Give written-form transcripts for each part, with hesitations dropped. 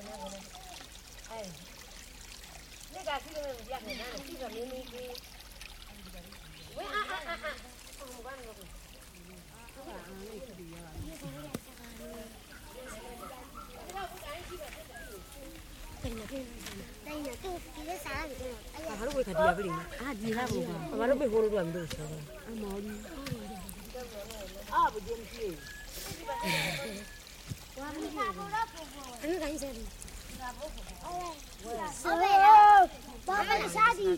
Baru gue tadi apa ini? Di apa? Baru gue hulu dua minggu sekarang. Begini sih. Anu kan sih. Bapak Sadi.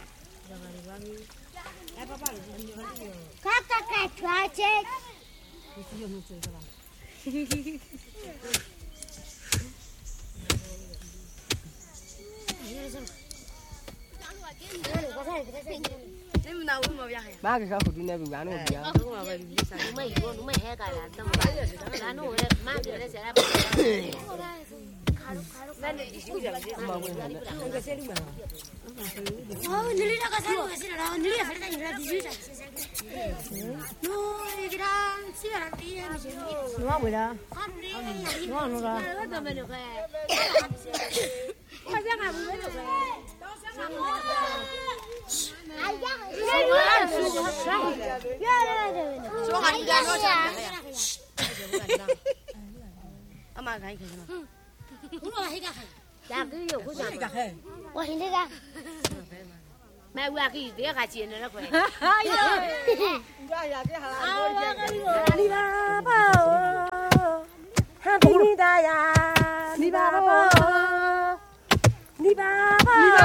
Kakak cuacek. Ba cái khẩu đi này mình bán được gì á? Đúng mày hết cả là tao bán đủ đấy, má thì nó sẽ là mà cái gì nữa? Đúng rồi, cái gì? Dạ cứ nhiều cái gì? Ủa hình thế ra? Mẹ qua cái gì cái chuyện này nó quậy. Đi ba bao, ha đi ta ya, đi ba bao, đi ba bao.